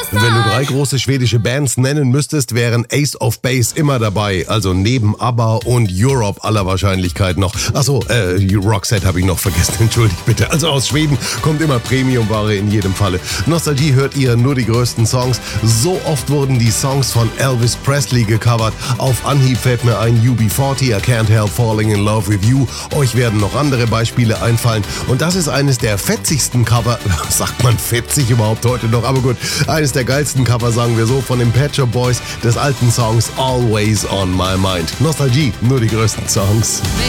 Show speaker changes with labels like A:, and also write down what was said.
A: Wenn du 3 große schwedische Bands nennen müsstest, wären Ace of Base immer dabei. Also neben ABBA und Europe aller Wahrscheinlichkeit noch. Achso, Roxette habe ich noch vergessen, entschuldigt bitte. Also aus Schweden kommt immer Premiumware in jedem Falle. Nostalgie hört ihr nur die größten Songs. So oft wurden die Songs von Elvis Presley gecovert. Auf Anhieb fällt mir ein UB40, I Can't Help Falling in Love with You. Euch werden noch andere Beispiele einfallen. Und das ist eines der fetzigsten Cover, sagt man fetzig überhaupt heute noch, aber gut, eines der geilsten Cover, sagen wir so, von den Pet Shop Boys des alten Songs Always on My Mind. Nostalgie, nur die größten Songs.